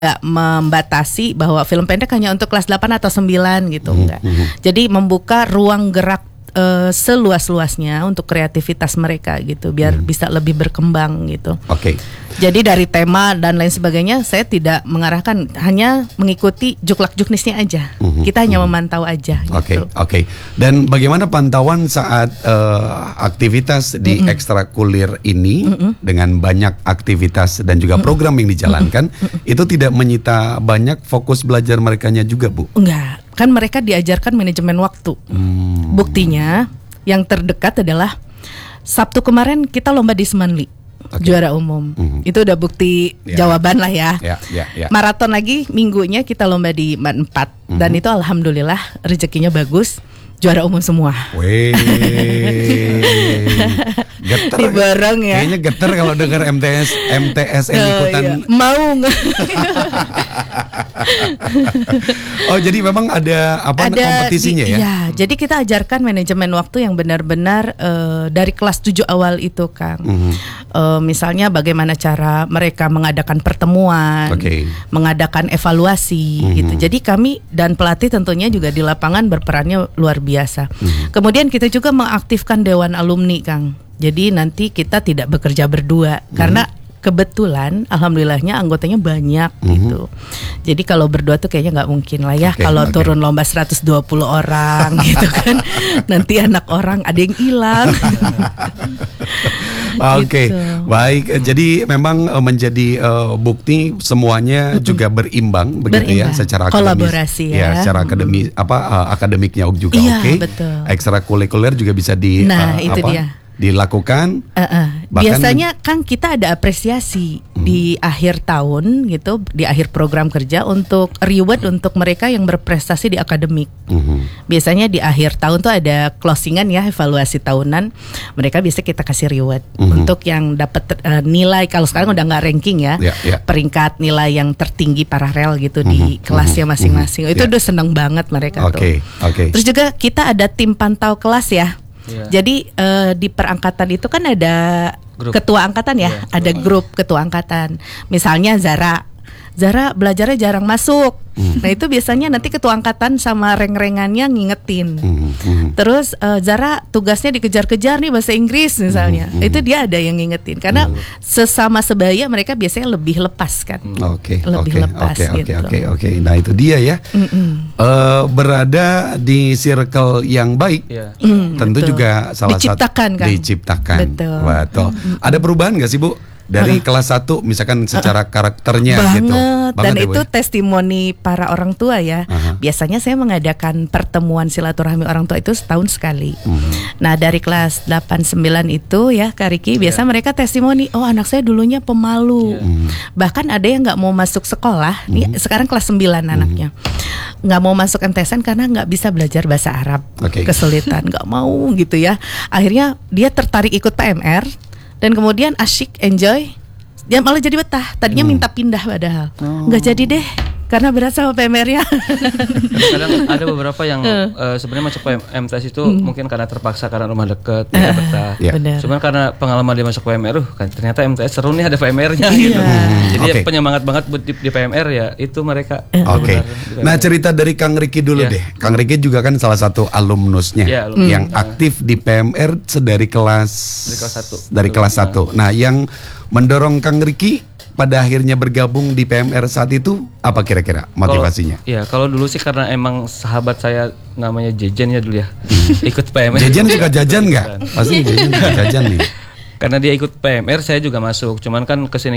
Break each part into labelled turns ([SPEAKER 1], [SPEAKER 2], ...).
[SPEAKER 1] nggak membatasi bahwa film pendek hanya untuk kelas 8 atau 9 gitu, enggak. Jadi membuka ruang gerak seluas-luasnya untuk kreativitas mereka gitu, biar bisa lebih berkembang gitu.
[SPEAKER 2] Oke.
[SPEAKER 1] Jadi dari tema dan lain sebagainya saya tidak mengarahkan, hanya mengikuti juklak-juknisnya aja. Kita hanya memantau aja gitu.
[SPEAKER 2] Oke. Dan bagaimana pantauan saat aktivitas di ekstrakurikuler ini dengan banyak aktivitas dan juga program yang dijalankan itu tidak menyita banyak fokus belajar merekanya juga, Bu?
[SPEAKER 1] Enggak, kan mereka diajarkan manajemen waktu. Buktinya yang terdekat adalah Sabtu kemarin kita lomba di Semanli. Juara umum. Itu udah bukti jawaban lah ya. Maraton lagi minggunya kita lomba di MAN 4 dan itu alhamdulillah rezekinya bagus. Juara umum semua.
[SPEAKER 2] Wih, geter.
[SPEAKER 1] Diborong ya.
[SPEAKER 2] Kayaknya geter kalau dengar MTSN ikutan.
[SPEAKER 1] Iya. Mau nggak?
[SPEAKER 2] Oh, jadi memang ada kompetisinya ya?
[SPEAKER 1] Iya, jadi kita ajarkan manajemen waktu yang benar-benar dari kelas 7 awal itu, Kang. Misalnya bagaimana cara mereka mengadakan pertemuan, mengadakan evaluasi gitu. Jadi kami dan pelatih tentunya juga di lapangan berperannya luar biasa. Kemudian kita juga mengaktifkan dewan alumni, Kang. Jadi nanti kita tidak bekerja berdua karena kebetulan alhamdulillahnya anggotanya banyak gitu. Jadi kalau berdua tuh kayaknya nggak mungkin lah ya. Kalau turun lomba 120 orang gitu kan, nanti anak orang ada yang hilang.
[SPEAKER 2] Oke, baik. Jadi memang menjadi bukti semuanya juga berimbang begitu ya, secara
[SPEAKER 1] kolaborasi
[SPEAKER 2] akademis, ya, secara akademiknya juga
[SPEAKER 1] betul.
[SPEAKER 2] Ekstrakurikuler juga bisa dilakukan.
[SPEAKER 1] Biasanya Kang kita ada apresiasi di akhir tahun gitu, di akhir program kerja untuk reward untuk mereka yang berprestasi di akademik. Biasanya di akhir tahun tuh ada closingan ya, evaluasi tahunan. Mereka biasa kita kasih reward untuk yang dapat nilai, kalau sekarang udah nggak ranking ya, peringkat nilai yang tertinggi paralel gitu di kelasnya masing-masing. Itu udah seneng banget mereka tuh. Terus juga kita ada tim pantau kelas ya. Jadi di perangkatan itu kan ada ketua angkatan ya, ada grup ketua angkatan. Misalnya Zara belajarnya jarang masuk. Nah itu biasanya nanti ketua angkatan sama reng-rengannya ngingetin. Terus Zara tugasnya dikejar-kejar nih bahasa Inggris misalnya. Itu dia ada yang ngingetin karena sesama sebaya mereka biasanya lebih lepas kan. Lebih lepas gitu. Nah itu dia ya. Berada di circle yang baik tentu juga salah diciptakan,
[SPEAKER 2] satu diciptakan. Betul. Ada perubahan nggak sih, Bu? Dari kelas 1 misalkan secara karakternya gitu.
[SPEAKER 1] Dan itu testimoni para orang tua ya. Biasanya saya mengadakan pertemuan silaturahmi orang tua itu setahun sekali. Nah dari kelas 8-9 itu ya Kak Riki, biasa mereka testimoni, oh anak saya dulunya pemalu. Bahkan ada yang gak mau masuk sekolah, nih, sekarang kelas 9 anaknya, gak mau masuk MTSN karena gak bisa belajar bahasa Arab. Kesulitan, gak mau gitu ya. Akhirnya dia tertarik ikut PMR. Dan kemudian asyik, enjoy, dia malah jadi betah. Tadinya minta pindah padahal nggak jadi deh, karena berat sama PMR-nya.
[SPEAKER 3] Kadang ada beberapa yang sebenarnya masuk MTS itu mungkin karena terpaksa karena rumah dekat, betah. Cuman karena pengalaman dia masuk PMR, kan ternyata MTS seru nih ada PMR-nya gitu. Jadi penyemangat banget buat di PMR ya itu mereka.
[SPEAKER 2] Nah cerita dari Kang Riki dulu deh. Kang Riki juga kan salah satu alumnusnya yang aktif di PMR dari kelas 1. Nah yang mendorong Kang Riki pada akhirnya bergabung di PMR saat itu apa kira-kira motivasinya?
[SPEAKER 3] Kalau dulu sih karena emang sahabat saya namanya Jejen ya dulu ya. Ikut PMR.
[SPEAKER 2] Jejen juga jajan nggak? Pasti Jejen juga jajan nih.
[SPEAKER 3] Karena dia ikut PMR saya juga masuk. Cuman kan kesini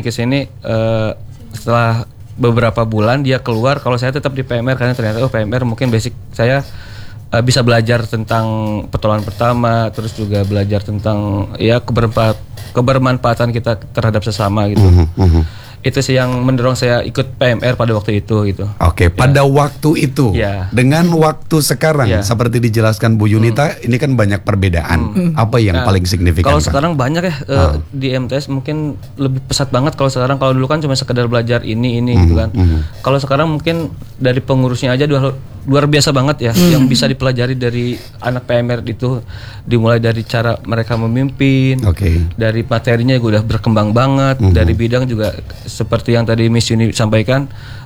[SPEAKER 3] setelah beberapa bulan dia keluar, kalau saya tetap di PMR karena ternyata PMR mungkin basic saya bisa belajar tentang pertolongan pertama, terus juga belajar tentang ya kebermanfaatan kita terhadap sesama gitu. Itu sih yang mendorong saya ikut PMR pada waktu itu gitu.
[SPEAKER 2] Pada waktu itu dengan waktu sekarang seperti dijelaskan Bu Yunita, ini kan banyak perbedaan. Apa yang paling signifikan?
[SPEAKER 3] Kalau sekarang banyak ya di MTS mungkin lebih pesat banget kalau sekarang. Kalau dulu kan cuma sekedar belajar ini gitu kan. Kalau sekarang mungkin dari pengurusnya aja luar biasa banget ya yang bisa dipelajari dari anak PMR itu, dimulai dari cara mereka memimpin, dari materinya juga udah berkembang banget, dari bidang juga seperti yang tadi Miss Yuni sampaikan,